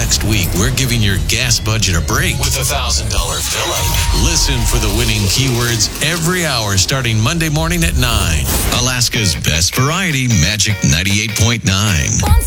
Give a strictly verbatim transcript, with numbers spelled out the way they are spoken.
next week, we're giving your gas budget a break with a one thousand dollars fill-up. Listen for the winning keywords every hour starting Monday morning at nine. Alaska's best variety, Magic ninety-eight point nine.